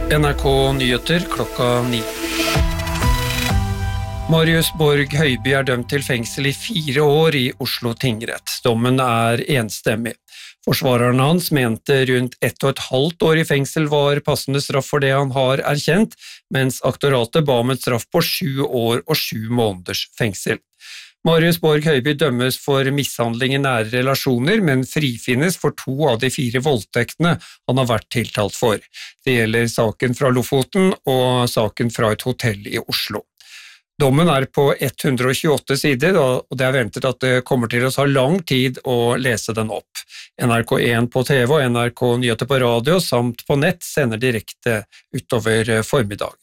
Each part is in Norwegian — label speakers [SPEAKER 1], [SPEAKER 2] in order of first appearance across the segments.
[SPEAKER 1] NRK Nyheter klokka 9. Marius Borg Høiby dømt til fengsel i 4 år i Oslo tingrett. Dommen enstemmig. Forsvareren hans mente rundt 1,5 år i fengsel var passende straff for det han har erkjent, mens aktoratet ba om et straff på 7 år og 7 måneders fengsel. Marius Borg Høiby dømmes for mishandling i nære relasjoner, men frifinnes for 2 av de 4 voldtektene han har vært tiltalt for. Det gjelder saken fra Lofoten og saken fra et hotell i Oslo. Dommen på 128 sider, og det ventet at det kommer til å ta lang tid å lese den opp. NRK1 på TV og NRK Nyheter på radio samt på nett sender direkte utover formiddagen.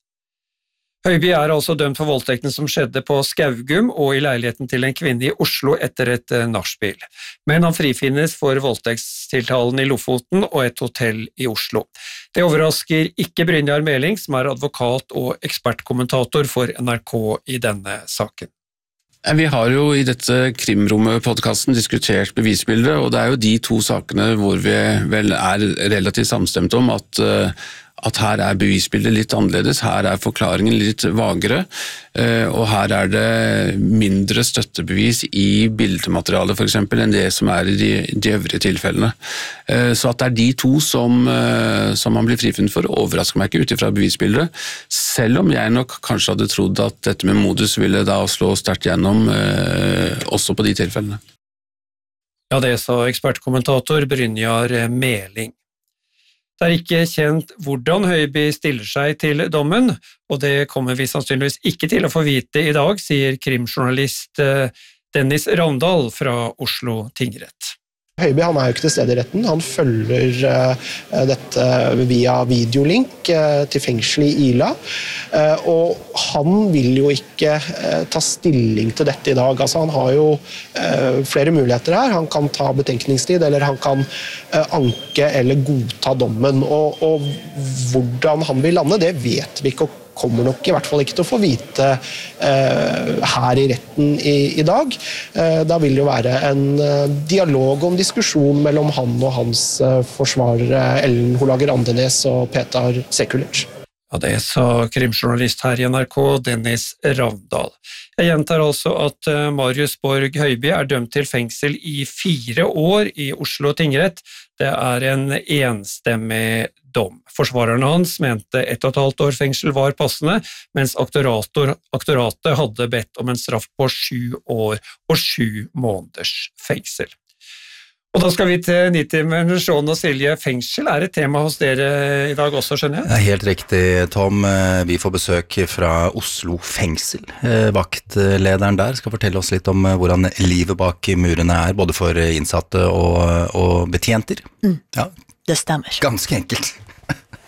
[SPEAKER 1] Høiby altså dømt for voldtekten som skjedde på Skaugum og i leiligheten til en kvinne i Oslo etter et nachspiel. Men han frifinnes for voldtektstiltalen i Lofoten og et hotell i Oslo. Det overrasker ikke Brynjar Meling, som advokat og ekspertkommentator for NRK i denne saken.
[SPEAKER 2] Vi har jo i dette Krimrommet-podcasten diskutert bevisbildet, og det jo de 2 sakene hvor vi vel relativt samstemt om at her bevisbildet litt annerledes, her forklaringen litt vagere, og her det mindre støttebevis i bildematerialet for eksempel enn det som i de øvrige tilfellene. Så at det de 2 som man blir frifunnet for, overrasker meg ikke ut ifra bevisbildet, selv om jeg nok kanskje hadde trodd at dette med modus ville da slå sterkt gjennom også på de tilfellene.
[SPEAKER 1] Ja, det sa ekspertkommentator Brynjar Meling. Det ikke kjent hvordan Høiby stiller seg til dommen, og det kommer vi sannsynligvis ikke til å få vite i dag, sier krimjournalist Dennis Ravndal fra Oslo tingrett.
[SPEAKER 3] Høiby jo ikke til stede i retten, han følger dette via videolink til fengselet i Ila, og han vil jo ikke ta stilling til dette i dag. Altså, han har jo flere muligheter her, han kan ta betenkningstid, eller han kan anke eller godta dommen, og hvordan han vil lande, det vet vi ikke, og kommer nok i hvert fall ikke til å få vite her i retten i dag. Da vil det jo være en dialog og en diskusjon mellom han og hans forsvarere Ellen Holager Andenes og Petar Sekulic.
[SPEAKER 1] Ja, det sa krimjournalist her i NRK, Dennis Ravndal. Jeg gjentar altså at Marius Borg Høiby dømt til fengsel i 4 år i Oslo tingrett. Det en enstemmig dom. Forsvarerne hans mente 1,5 år fengsel var passende, mens aktoratet hadde bedt om en straff på 7 år og 7 måneders fengsel. Og da skal vi til Nitimen, Sean og Silje. Fengsel et tema hos dere i dag også, skjønner jeg?
[SPEAKER 4] Helt riktig, Tom. Vi får besøk fra Oslo fengsel. Vaktlederen der skal fortelle oss litt om hvordan livet bak murene både for innsatte og betjenter.
[SPEAKER 5] Ja. Det stemmer.
[SPEAKER 4] Ganske enkelt.